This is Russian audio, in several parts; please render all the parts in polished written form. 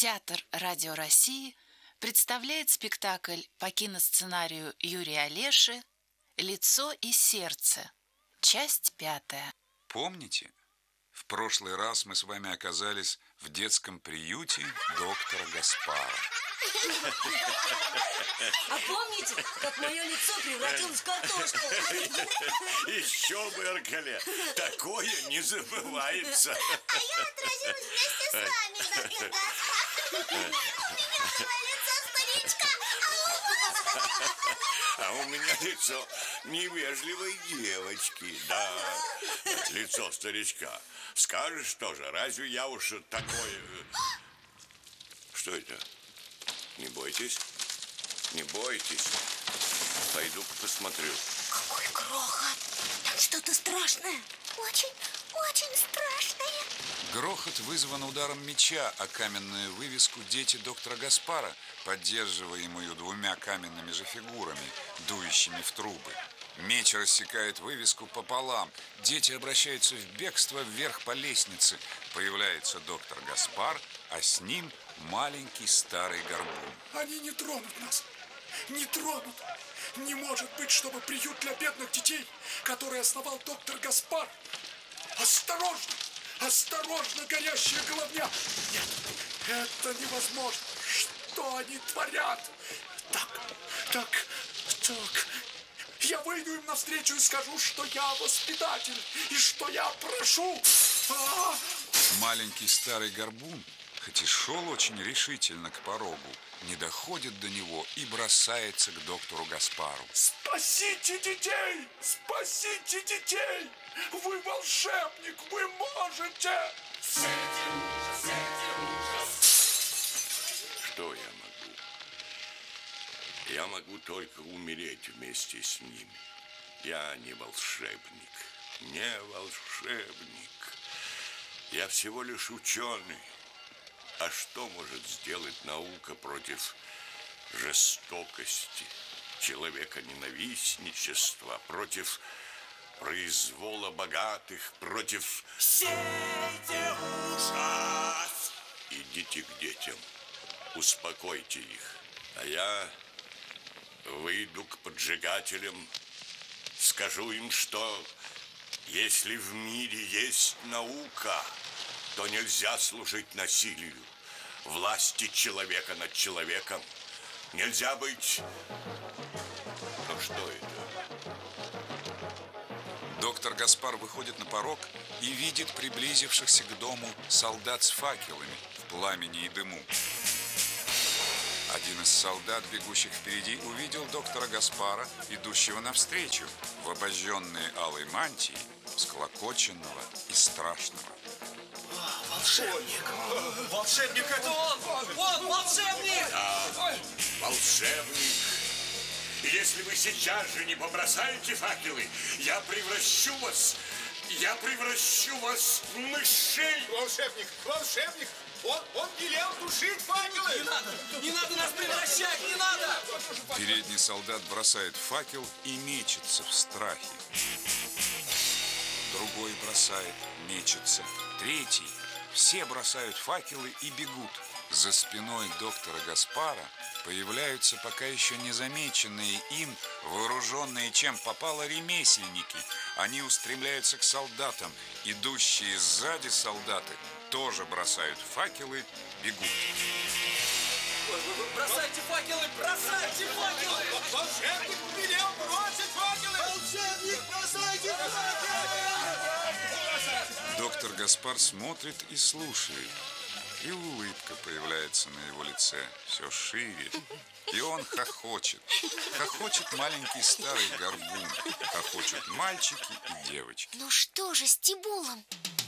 Театр Радио России представляет спектакль по киносценарию Юрия Олеши «Лицо и сердце». Часть 5. Помните, в прошлый раз мы с вами оказались в детском приюте доктора Гаспара. А помните, как мое лицо превратилось в картошку? Еще бы, Аркаля, такое не забывается. А я отразилась вместе с вами, доктор Гаспар. У меня было лицо старичка, А у меня лицо невежливой девочки, да. Лицо старичка. Скажешь тоже, разве я уж такое... Что это? Не бойтесь, не бойтесь. Пойду-ка посмотрю. Какой грохот! Там что-то страшное. Очень страшное. Грохот вызван ударом меча о каменную вывеску «Дети доктора Гаспара», поддерживаемую двумя каменными же фигурами, дующими в трубы. Меч рассекает вывеску пополам. Дети обращаются в бегство вверх по лестнице. Появляется доктор Гаспар, а с ним маленький старый горбун. Они не тронут нас. Не тронут. Не может быть, чтобы приют для бедных детей, который основал доктор Гаспар. Осторожно! Осторожно, горящая головня! Нет, это невозможно. Что они творят? Так. Я выйду им навстречу и скажу, что я воспитатель и что я прошу. Маленький старый горбун, хоть и шел очень решительно к порогу, не доходит до него и бросается к доктору Гаспару. Спасите детей! Спасите детей! Вы волшебник, вы можете! Что я могу? Я могу только умереть вместе с ними. Я не волшебник. Не волшебник. Я всего лишь ученый. А что может сделать наука против жестокости, человеконенавистничества, против произвола богатых, против... Сейте ужас! Идите к детям, успокойте их. А я выйду к поджигателям, скажу им, что если в мире есть наука, то нельзя служить насилию, власти человека над человеком. Нельзя быть... Ну что это? Доктор Гаспар выходит на порог и видит приблизившихся к дому солдат с факелами в пламени и дыму. Один из солдат, бегущих впереди, увидел доктора Гаспара, идущего навстречу, в обожженной алой мантии, всклокоченного и страшного. Волшебник! Волшебник, это он! Он волшебник! Да, волшебник. И если вы сейчас же не побросаете факелы, я превращу вас в мышей! Волшебник! Он велел тушить факелы! Не надо нас превращать, не надо! Передний солдат бросает факел и мечется в страхе. Другой бросает, мечется. Третий. Все бросают факелы и бегут. За спиной доктора Гаспара появляются пока еще незамеченные им, вооруженные чем попало, ремесленники. Они устремляются к солдатам. Идущие сзади солдаты тоже бросают факелы, бегут. Бросайте факелы! Бросайте факелы! Волшебник велел бросить факелы! Волшебник, бросайте факелы! Доктор Гаспар смотрит и слушает. И улыбка появляется на его лице все шире. И он хохочет. Хохочет маленький старый горбун. Хохочут мальчики и девочки. Ну что же с Тибулом?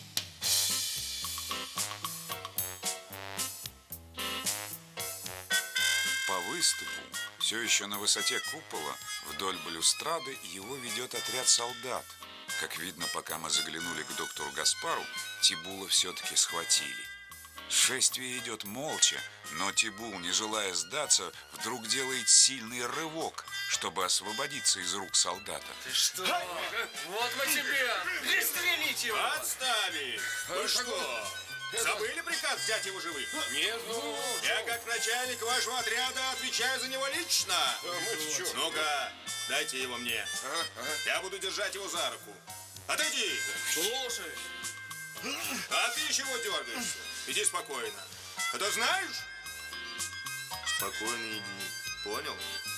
По выступу, все еще на высоте купола, вдоль балюстрады его ведет отряд солдат. Как видно, пока мы заглянули к доктору Гаспару, Тибула все-таки схватили. Шествие идет молча, но Тибул, не желая сдаться, вдруг делает сильный рывок, чтобы освободиться из рук солдата. Ты что? Вот мы тебе! Пристрелить его! Отставить! Вы что? Забыли приказ взять его живым? Нет, я как начальник вашего отряда отвечаю за него лично. Ну-ка, дайте его мне. Я буду держать его за руку. Отойди. Слушай. А ты чего дергаешься? Иди спокойно. А то знаешь? Спокойно иди. Понял?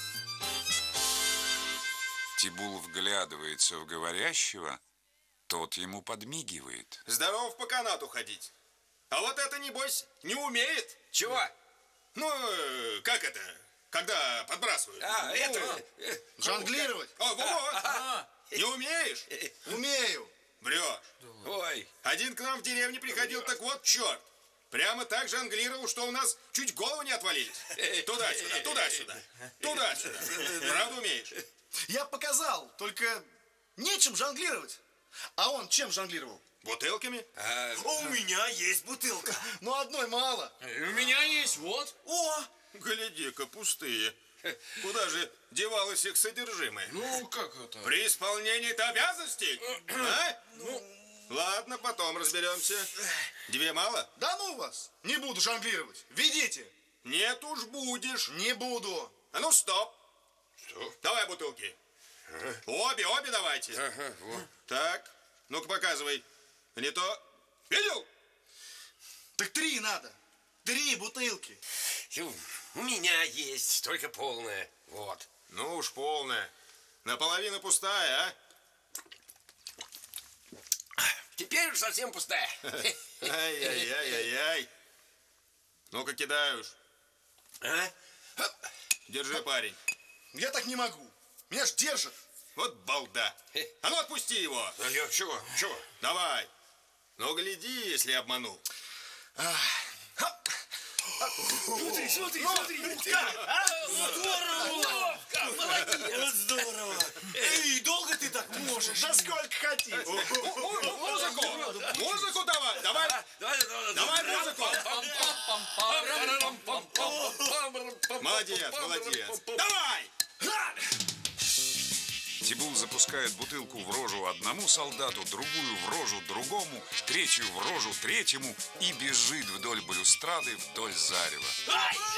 Тибул вглядывается в говорящего, тот ему подмигивает. Здоров по канату ходить. А вот это, небось, не умеет. Чего? Ну, как это? Когда подбрасывают. Жонглировать? Вот. Не умеешь? Умею. Врешь. Ой. Один к нам в деревне приходил, так вот черт. Прямо так жонглировал, что у нас чуть голову не отвалились. Туда-сюда, туда-сюда, туда-сюда. Правда умеешь? Я показал, только нечем жонглировать. А он чем жонглировал? Бутылками? У меня есть бутылка. Ну, одной мало. У меня есть, вот. О! Гляди-ка, пустые. Куда же девалось их содержимое? Ну, как это? При исполнении-то обязанностей? А? Ладно, потом разберемся. Две мало? Да ну вас! Не буду жонглировать. Ведите. Нет уж, будешь. Не буду. А ну, стоп. Давай бутылки. Обе давайте. Так, ну-ка показывай. Не то. Видел? Так 3 надо. 3 бутылки. У меня есть, только полная. Вот. Ну уж полная. Наполовину пустая, а? Теперь уж совсем пустая. Ай-яй-яй-яй-яй. Ну-ка, кидай уж. А? Держи, парень. Я так не могу. Меня ж держат. Вот балда. А ну, отпусти его. А я чего? Чего? Давай. Ну, гляди, если обманул. Смотри, смотри, смотри. Здорово. Молодец. Здорово. Эй, долго ты так можешь? Да сколько хотите. Музыку! Музыку давай! Давай! Давай музыку! Молодец, молодец. Давай! Тибул запускает бутылку в рожу одному солдату, другую в рожу другому, третью в рожу третьему и бежит вдоль балюстрады, вдоль зарева.